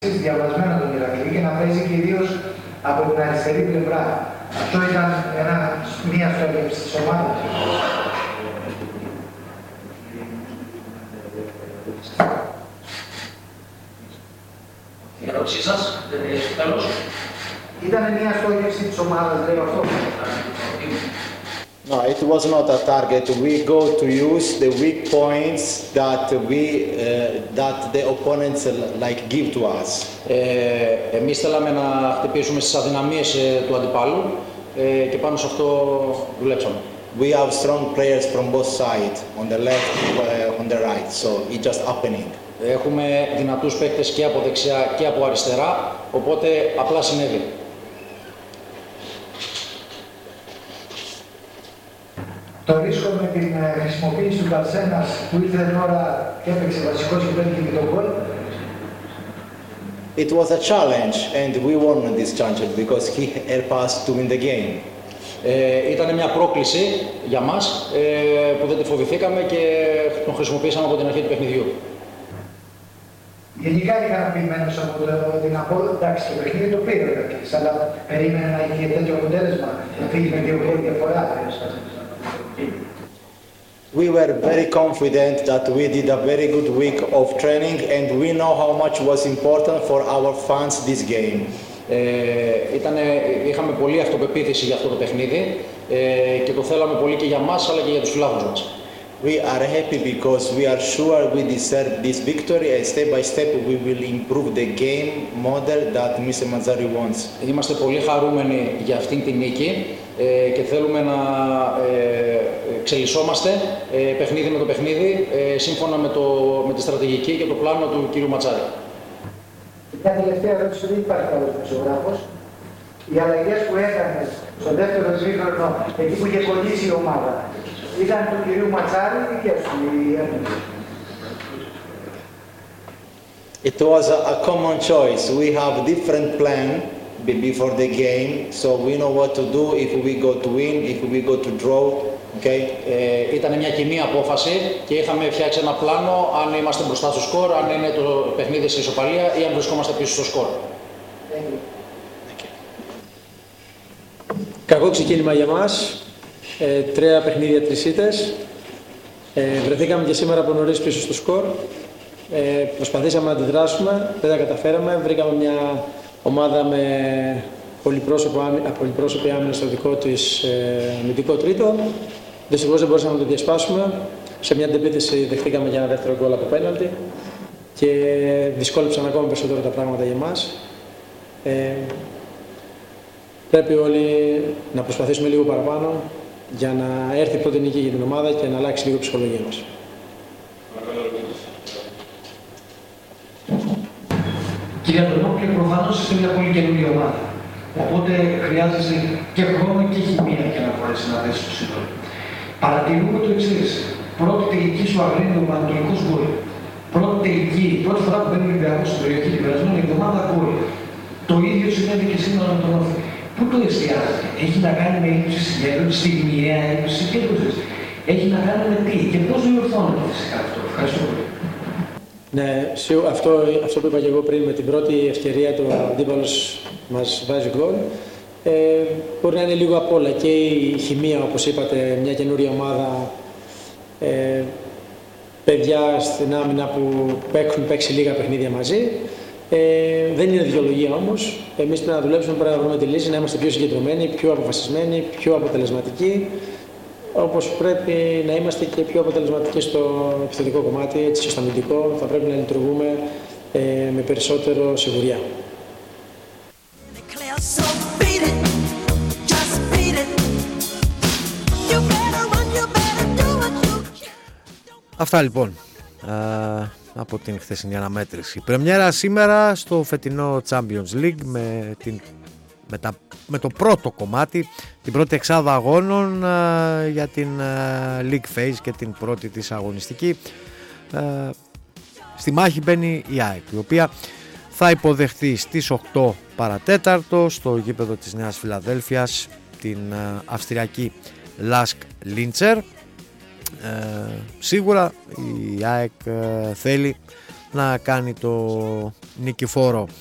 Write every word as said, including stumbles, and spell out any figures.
Διαβασμένο τον Ηρακλή και να παίζει κυρίως από την αριστερή πλευρά. Αυτό ήταν ένα, μία στόχευση της ομάδας. Η ερώτησή σας, τέλος. Ήταν μία στόχευση της ομάδας, λέω αυτό. No, it was not a target. We go to use the weak points that we uh, that the opponents uh, like give to us. Ε, εμείς θέλαμε να χτυπήσουμε στις αδυναμίες ε, του αντιπάλου ε, και πάνω σε αυτό δουλέψαμε. We have strong players from both sides, on the left, uh, on the right. So it's just happening. Έχουμε δυνατούς παίκτες και από δεξιά και από αριστερά, οπότε απλά συνέβη. Το ρίσκο με την χρησιμοποίηση του Καρσένας που ήρθε την ώρα και έπαιξε βασικός και πέτυχε και τον γκολ. It was a challenge and we won this challenge because he helped us to win the game. Ε, ήταν μια πρόκληση για μας ε, που δεν τη φοβηθήκαμε και τον χρησιμοποίησαμε από την αρχή του παιχνιδιού. Γενικά ικανοποιημένος από την απόδοση. Εντάξει, το παιχνίδι το πήρε ο Ηρακλής, αλλά περίμενε να είχε τέτοιο αποτέλεσμα, να φύγει με δύο γκολ διαφορά. We were very confident that we did a very good week of training and we know how much was important for our fans this game. Ε, ήτανε, είχαμε πολύ αυτοπεποίθηση για αυτό το παιχνίδι ε, και το θέλαμε πολύ και για μας αλλά και για τους φιλάθλους μας. We are happy because we are sure we deserve this victory and step by step we will improve the game model that mister Mazzarri wants. Είμαστε πολύ χαρούμενοι για αυτήν την νίκη ε, και θέλουμε να ε, εξελισσόμαστε ε, παιχνίδι με το παιχνίδι ε, σύμφωνα με, το, με τη στρατηγική και το πλάνο του κ. Ματζάρη. Μια τελευταία ερώτηση, δεν υπάρχει άλλος δημοσιογράφος. Οι αλλαγές που έκανες στο δεύτερο τρίγωνο, εκεί που είχε κολλήσει η ομάδα, ήταν του κυρίου Ματζάρη ή και σου η έρευνα? It was a, a common choice. We have different plan before the game, so we know what to do if we go to win, if we go to draw. Okay. Ε, ήταν μια κοινή απόφαση και είχαμε φτιάξει ένα πλάνο αν είμαστε μπροστά στο σκορ, αν είναι το παιχνίδι σε ισοπαλία ή αν βρισκόμαστε πίσω στο σκορ. Κακό ξεκίνημα για μας. Ε, τρία παιχνίδια, τρεις ήττες. Ε, βρεθήκαμε και σήμερα από νωρίς πίσω στο σκορ. Ε, προσπαθήσαμε να αντιδράσουμε, δεν τα καταφέραμε. Βρήκαμε μια ομάδα με πολυπρόσωπη άμυνα στο δικό της ε, αμυντικό τρίτο. Δυστυχώς δεν μπορούσαμε να το διασπάσουμε. Σε μια αντεπίθεση δεχτήκαμε για ένα δεύτερο γκολ από πέναλτι και δυσκόλεψαν ακόμα περισσότερο τα πράγματα για μας. Ε, πρέπει όλοι να προσπαθήσουμε λίγο παραπάνω για να έρθει η πρώτη νίκη για την ομάδα και να αλλάξει λίγο η ψυχολογία μας. Κύριε Αντωνόπουλε, προφανώς είστε μια πολύ καινούργια ομάδα. Οπότε χρειάζεται και χρόνο και χημεία για να μπορέσει να δέσει το σύνολο. Παρατηρούμε το εξής. Πρώτη τελική σου Αγρίνιο Πανατολικός γκολ. Πρώτη τελική, πρώτη φορά που μπαίνει ο Ολυμπιακός στην περιοχή την περασμένη εβδομάδα γκολ. Το ίδιο συνέβη και σήμερα με τον Όφη. Πού το εστιάζεται? Έχει να κάνει με έλλειψη συγκέντρωσης, στιγμιαία έλλειψη συγκέντρωσης? Έχει να κάνει με τι και πώς διορθώνεται φυσικά αυτό? Ευχαριστώ πολύ. Ναι, αυτό, αυτό που είπα και εγώ πριν, με την πρώτη ευκαιρία του αντίπαλος μας βάζει γκολ. Ε, μπορεί να είναι λίγο απ' όλα και η χημεία, όπως είπατε, μια καινούρια ομάδα, ε, παιδιά στην άμυνα που έχουν παίξει λίγα παιχνίδια μαζί. Ε, δεν είναι δικαιολογία όμως. Εμείς πρέπει να δουλέψουμε, πρέπει να βρούμε τη λύση, να είμαστε πιο συγκεντρωμένοι, πιο αποφασισμένοι, πιο αποτελεσματικοί. Όπως πρέπει να είμαστε και πιο αποτελεσματικοί στο επιθετικό κομμάτι, έτσι και στο αμυντικό, θα πρέπει να λειτουργούμε ε, με περισσότερο σιγουριά. Αυτά λοιπόν α, από την χθεσινή αναμέτρηση. Η πρεμιέρα σήμερα στο φετινό Champions League με, την, με, τα, με το πρώτο κομμάτι, την πρώτη εξάδα αγώνων α, για την α, League Phase και την πρώτη της αγωνιστική. Α, στη μάχη μπαίνει η ΑΕΚ, η οποία θα υποδεχθεί στις οκτώ παρατέταρτο στο γήπεδο της Νέας Φιλαδέλφειας την α, αυστριακή Lask Linzer. Ε, σίγουρα η ΑΕΚ ε, θέλει να κάνει το νικηφόρο